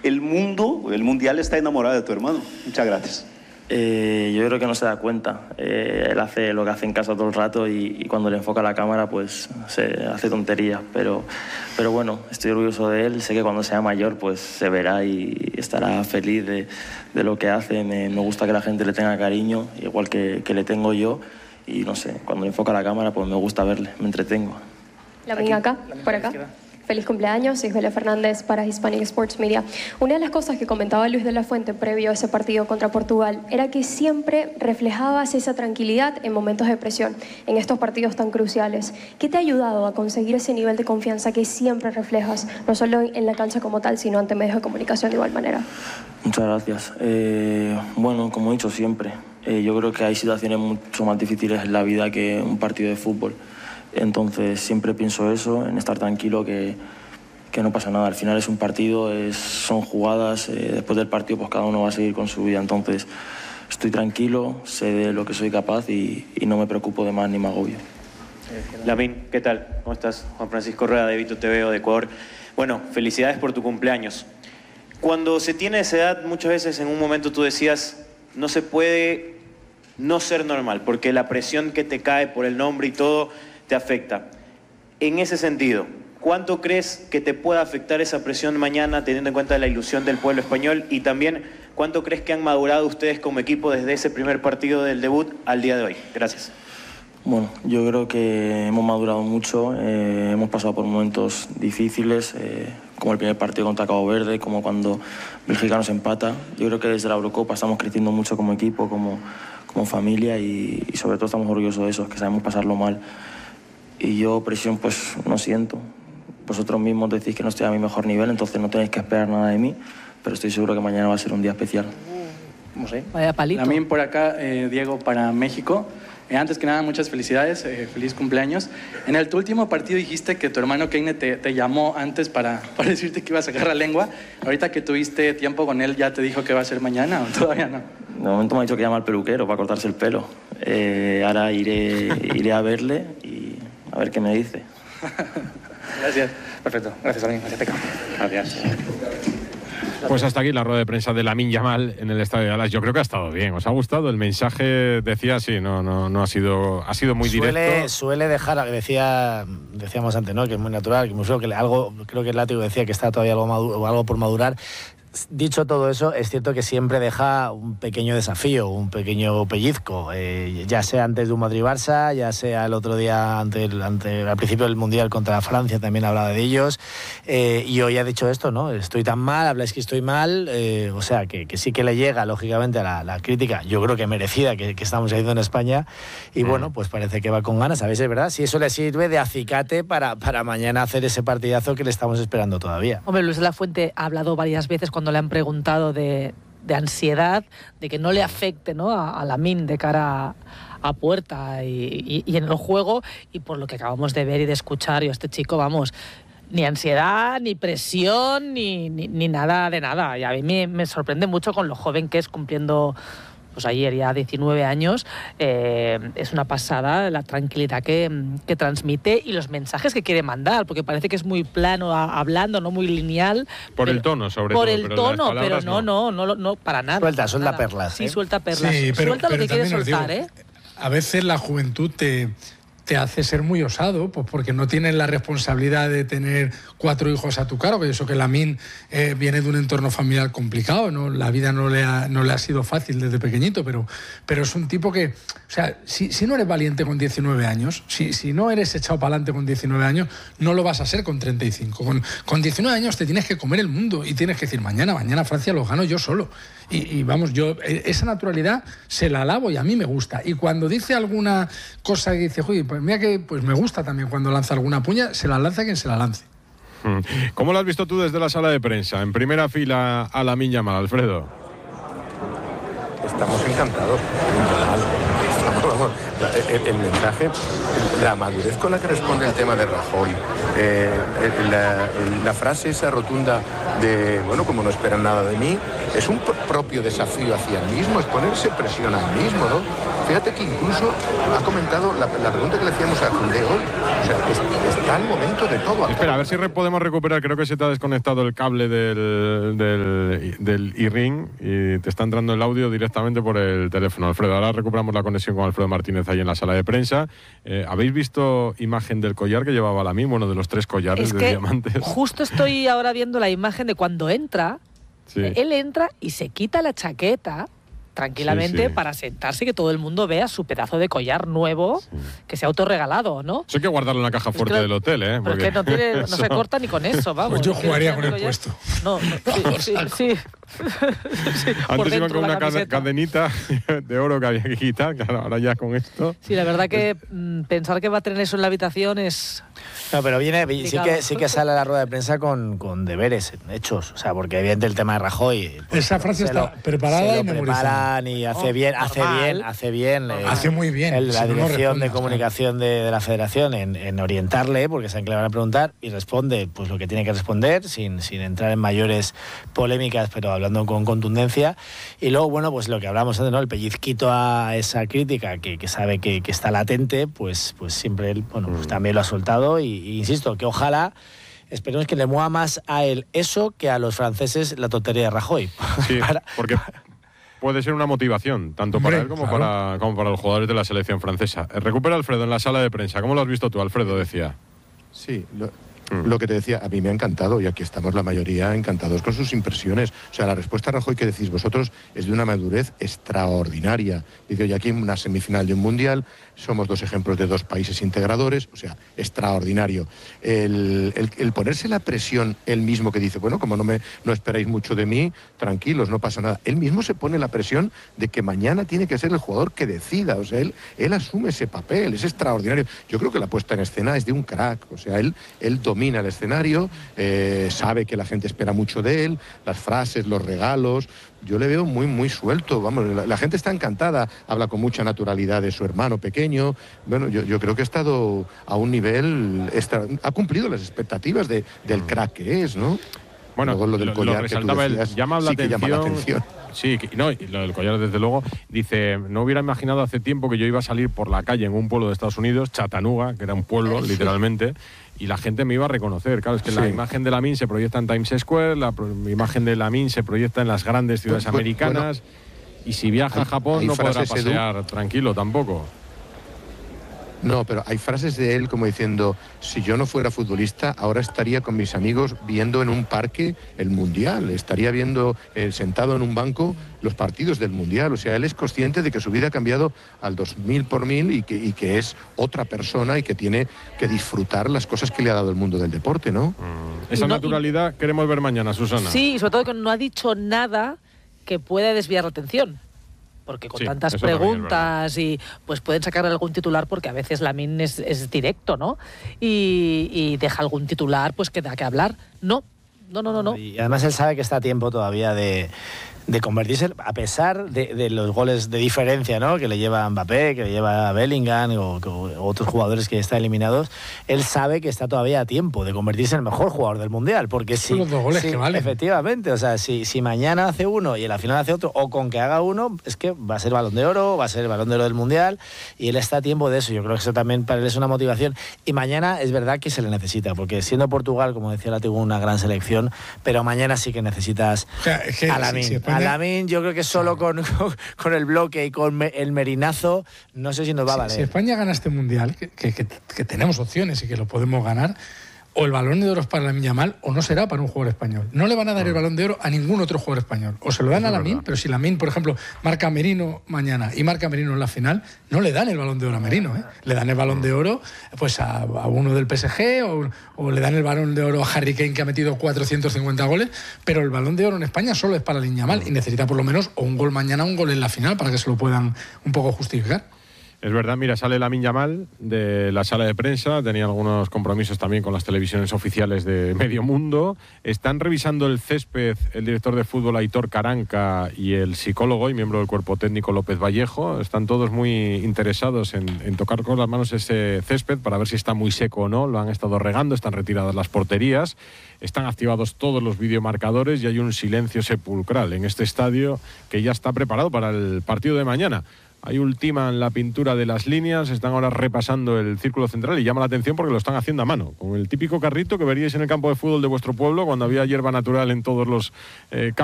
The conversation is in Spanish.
el mundial está enamorado de tu hermano. Muchas gracias. Yo creo que no se da cuenta. Él hace lo que hace en casa todo el rato y cuando le enfoca la cámara pues se hace tonterías, pero bueno, estoy orgulloso de él. Sé que cuando sea mayor pues se verá y estará feliz de lo que hace. Me gusta que la gente le tenga cariño, igual que le tengo yo, y no sé, cuando le enfoca la cámara pues me gusta verle, me entretengo. Lamin acá, por acá. Feliz cumpleaños, Isabela Fernández para Hispanic Sports Media. Una de las cosas que comentaba Luis de la Fuente previo a ese partido contra Portugal era que siempre reflejabas esa tranquilidad en momentos de presión, en estos partidos tan cruciales. ¿Qué te ha ayudado a conseguir ese nivel de confianza que siempre reflejas, no solo en la cancha como tal, sino ante medios de comunicación de igual manera? Muchas gracias. Bueno, como he dicho siempre, yo creo que hay situaciones mucho más difíciles en la vida que un partido de fútbol. Entonces siempre pienso eso, en estar tranquilo, que no pasa nada. Al final es un partido, son jugadas, después del partido pues cada uno va a seguir con su vida. Entonces estoy tranquilo, sé de lo que soy capaz y no me preocupo de más ni me agobio. Lamin, ¿qué tal? ¿Cómo estás? Juan Francisco Rueda de Vito TV de Ecuador. Bueno, felicidades por tu cumpleaños. Cuando se tiene esa edad, muchas veces en un momento tú decías, no se puede no ser normal, porque la presión que te cae por el nombre y todo te afecta. En ese sentido, ¿cuánto crees que te pueda afectar esa presión mañana teniendo en cuenta la ilusión del pueblo español? Y también, ¿cuánto crees que han madurado ustedes como equipo desde ese primer partido del debut al día de hoy? Gracias. Bueno, yo creo que hemos madurado mucho, hemos pasado por momentos difíciles, como el primer partido contra Cabo Verde, como cuando Bélgica nos empata. Yo creo que desde la Eurocopa estamos creciendo mucho como equipo, como familia y sobre todo estamos orgullosos de eso, que sabemos pasarlo mal. Y yo presión pues no siento. Vosotros mismos decís que no estoy a mi mejor nivel, entonces no tenéis que esperar nada de mí, pero estoy seguro que mañana va a ser un día especial. No sé. Vaya palito. También por acá, Diego, para México. Antes que nada, muchas felicidades, feliz cumpleaños. En tu último partido dijiste que tu hermano Keine te llamó antes para decirte que iba a sacar la lengua. Ahorita que tuviste tiempo con él, ¿ya te dijo que va a ser mañana o todavía no? De momento me ha dicho que llama al peluquero para cortarse el pelo. Ahora iré a verle y a ver qué me dice. Gracias. Perfecto. Gracias, Lamin. Gracias, Peca. Gracias. Pues hasta aquí la rueda de prensa de Lamin Yamal en el Estadio de Dallas. Yo creo que ha estado bien. ¿Os ha gustado? El mensaje decía, sí, no ha sido muy directo. Suele dejar, decíamos antes, ¿no? Que es muy natural, que muy feo, que algo, creo que el látigo decía que está todavía algo por madurar. Dicho todo eso, es cierto que siempre deja un pequeño desafío, un pequeño pellizco, ya sea antes de un Madrid-Barça, ya sea el otro día al principio del Mundial contra Francia, también hablaba de ellos, y hoy ha dicho esto, ¿no? Estoy tan mal, habláis que estoy mal, o sea, que sí que le llega, lógicamente, a la crítica, yo creo que merecida, que estamos haciendo en España, y bueno, pues parece que va con ganas, a ver si es verdad, si eso le sirve de acicate para mañana hacer ese partidazo que le estamos esperando todavía. Hombre, Luis de la Fuente ha hablado varias veces cuando le han preguntado de ansiedad, de que no le afecte, ¿no? a Lamin de cara a puerta y en el juego, y por lo que acabamos de ver y de escuchar, yo a este chico, vamos, ni ansiedad, ni presión, ni nada de nada. Y a mí me sorprende mucho con lo joven que es, cumpliendo pues ayer ya 19 años, es una pasada la tranquilidad que transmite y los mensajes que quiere mandar, porque parece que es muy plano hablando, no muy lineal. Por el tono, sobre todo. Por el tono, pero no, para nada. Suelta perlas. Sí, suelta perlas. Sí, suelta lo que quiere soltar, digo, a veces la juventud te hace ser muy osado, pues porque no tienes la responsabilidad de tener 4 hijos a tu cargo, que eso que Lamin viene de un entorno familiar complicado, ¿no? La vida no le ha sido fácil desde pequeñito, pero es un tipo que, o sea, si no eres valiente con 19 años, si no eres echado para adelante con 19 años, no lo vas a ser con 35. Con 19 años te tienes que comer el mundo y tienes que decir, mañana Francia lo gano yo solo. Y vamos, yo esa naturalidad se la alabo y a mí me gusta. Y cuando dice alguna cosa que dice, oye, pues mira que pues me gusta también cuando lanza alguna puña, se la lanza quien se la lance. ¿Cómo lo has visto tú desde la sala de prensa? En primera fila a Lamin Yamal, Alfredo. Estamos encantados. El mensaje, la madurez con la que responde el tema de Rajoy, la frase esa rotunda de, bueno, como no esperan nada de mí, es un propio desafío hacia el mismo, es ponerse presión al mismo, ¿no? fíjate que incluso ha comentado la pregunta que le hacíamos a Koundé hoy. O sea, está el momento de todo. Espera, a ver si podemos recuperar. Creo que se te ha desconectado el cable del e-ring y te está entrando el audio directamente por el teléfono. Alfredo, ahora recuperamos la conexión con Alfredo Martínez ahí en la sala de prensa. ¿Habéis visto imagen del collar que llevaba Lamine? Bueno, de los 3 collares de diamantes. Justo estoy ahora viendo la imagen de cuando entra. Sí. Él entra y se quita la chaqueta tranquilamente para sentarse y que todo el mundo vea su pedazo de collar nuevo que se ha autorregalado, ¿no? Eso hay que guardarlo en la caja fuerte del hotel, ¿eh? Pero es que no se corta ni con eso, vamos. Pues yo jugaría con el puesto. No, sí. Antes iban con una cadenita de oro que había que quitar, claro, ahora ya con esto. Sí, la verdad que pensar que va a tener eso en la habitación es... No, pero sí que sale a la rueda de prensa con deberes hechos, o sea, porque evidentemente el tema de Rajoy... Pues, esa frase está preparada y memorizada. Y hace muy bien la dirección de comunicación de la Federación en orientarle, porque saben que le van a preguntar y responde pues lo que tiene que responder sin entrar en mayores polémicas, pero hablando con contundencia. Y luego, bueno, pues lo que hablamos antes, ¿no? El pellizquito a esa crítica que sabe que está latente, pues siempre él, bueno, pues también lo ha soltado y insisto, que ojalá esperemos que le mueva más a él eso que a los franceses la tontería de Rajoy. Sí, porque puede ser una motivación, tanto para él como para los jugadores de la selección francesa. Recupera Alfredo en la sala de prensa. ¿Cómo lo has visto tú, Alfredo? Decía. Sí, lo que te decía, a mí me ha encantado, y aquí estamos la mayoría encantados con sus impresiones. O sea, la respuesta a Rajoy que decís vosotros es de una madurez extraordinaria. Dice, oye, aquí en una semifinal de un mundial, somos 2 ejemplos de 2 países integradores, o sea, extraordinario. El ponerse la presión él mismo, que dice, bueno, como no esperáis mucho de mí, tranquilos, no pasa nada. Él mismo se pone la presión de que mañana tiene que ser el jugador que decida, o sea, él asume ese papel, es extraordinario. Yo creo que la puesta en escena es de un crack, o sea, él domina el escenario, sabe que la gente espera mucho de él, las frases, los regalos. Yo le veo muy, muy suelto, vamos, la gente está encantada, habla con mucha naturalidad de su hermano pequeño. Bueno, yo creo que ha estado a un nivel ha cumplido las expectativas del crack que es, ¿no? Bueno, luego lo del collar que tú decías, llama la atención. Sí, no, y lo del collar, desde luego, dice, no hubiera imaginado hace tiempo que yo iba a salir por la calle en un pueblo de Estados Unidos, Chattanooga, que era un pueblo, literalmente, y la gente me iba a reconocer. Claro, es que la imagen de Lamine se proyecta en Times Square, la imagen de Lamine se proyecta en las grandes ciudades americanas, y si viaja a Japón no podrá pasear tranquilo tampoco. No, pero hay frases de él como diciendo, si yo no fuera futbolista, ahora estaría con mis amigos viendo en un parque el Mundial, estaría viendo sentado en un banco los partidos del Mundial. O sea, él es consciente de que su vida ha cambiado al 2000 por 1000 y que es otra persona y que tiene que disfrutar las cosas que le ha dado el mundo del deporte, ¿no? Esa naturalidad queremos ver mañana, Susana. Sí, y sobre todo que no ha dicho nada que pueda desviar la atención. Porque con tantas preguntas y pues pueden sacar algún titular, porque a veces Lamine es directo, ¿no? Y deja algún titular pues que da que hablar. No. Y además él sabe que está a tiempo todavía de convertirse, a pesar de los goles de diferencia, ¿no? Que le lleva Mbappé, que le lleva Bellingham o otros jugadores que están eliminados. Él sabe que está todavía a tiempo de convertirse en el mejor jugador del Mundial, porque son los 2 goles que valen. Efectivamente, o sea, si mañana hace uno y en la final hace otro, o con que haga uno, es que va a ser Balón de Oro, va a ser el Balón de Oro del Mundial, y él está a tiempo de eso. Yo creo que eso también para él es una motivación, y mañana es verdad que se le necesita, porque siendo Portugal, como decía Látigo, una gran selección, pero mañana sí que necesitas a Lamine. A Lamine, yo creo que solo con el bloque y con el merinazo, no sé si nos va a valer. Si España gana este Mundial, que tenemos opciones y que lo podemos ganar, o el Balón de Oro es para Lamine Yamal o no será para un jugador español. No le van a dar el Balón de Oro a ningún otro jugador español. O se lo dan a Lamine, pero si Lamine, por ejemplo, marca a Merino mañana y marca a Merino en la final, no le dan el Balón de Oro a Merino, ¿eh? Le dan el Balón de Oro pues a uno del PSG o le dan el Balón de Oro a Harry Kane, que ha metido 450 goles, pero el Balón de Oro en España solo es para Lamine Yamal y necesita por lo menos o un gol mañana o un gol en la final para que se lo puedan un poco justificar. Es verdad, mira, sale Lamine Yamal de la sala de prensa, tenía algunos compromisos también con las televisiones oficiales de medio mundo. Están revisando el césped el director de fútbol Aitor Caranca y el psicólogo y miembro del cuerpo técnico López Vallejo. Están todos muy interesados en tocar con las manos ese césped para ver si está muy seco o no. Lo han estado regando, están retiradas las porterías, están activados todos los videomarcadores y hay un silencio sepulcral en este estadio que ya está preparado para el partido de mañana. Ahí ultiman la pintura de las líneas, están ahora repasando el círculo central y llama la atención porque lo están haciendo a mano, con el típico carrito que veríais en el campo de fútbol de vuestro pueblo cuando había hierba natural en todos los campos.